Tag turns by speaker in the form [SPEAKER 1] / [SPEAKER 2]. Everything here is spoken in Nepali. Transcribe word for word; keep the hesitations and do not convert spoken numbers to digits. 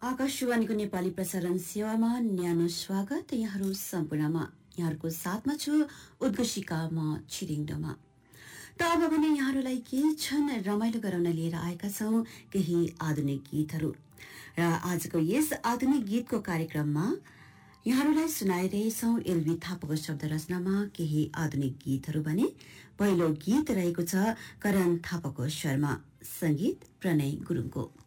[SPEAKER 1] आकाशवाणीको नेपाली प्रसारण सेवामा न्यानो स्वागत। यहाँहरू सम्पूर्णमा यहाँहरूको साथमा छु उद्घोषिका म छिरिङडोमा। त अब भने यहाँहरूलाई के छन् रमाइलो गराउन लिएर आएका छौं केही आधुनिक गीतहरू। र आजको यस आधुनिक गीतको कार्यक्रममा यहाँहरूलाई सुनाइरहेछौं एलबी थापाको शब्द रचनामा केही आधुनिक गीतहरू भने पहिलो गीत रहेको छ करण थापाको स्वरमा, संगीत प्रणय गुरुङको।